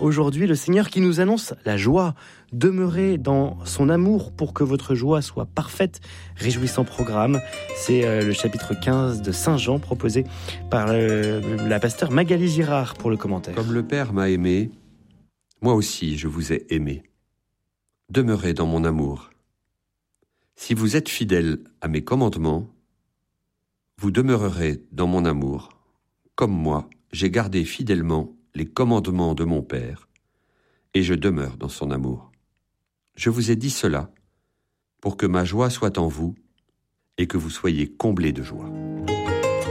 aujourd'hui, le Seigneur qui nous annonce la joie. Demeurez dans son amour pour que votre joie soit parfaite. Réjouissant programme. C'est le chapitre 15 de Saint Jean proposé par la pasteure Magali Girard pour le commentaire. Comme le Père m'a aimé, moi aussi je vous ai aimé. Demeurez dans mon amour. Si vous êtes fidèles à mes commandements, vous demeurerez dans mon amour, comme moi j'ai gardé fidèlement les commandements de mon Père, et je demeure dans son amour. Je vous ai dit cela pour que ma joie soit en vous et que vous soyez comblés de joie.